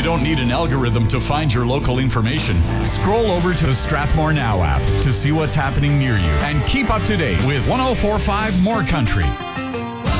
don't need an algorithm to find your local information. Scroll over to the Strathmore Now app to see what's happening near you and keep up to date with 104.5 More Country.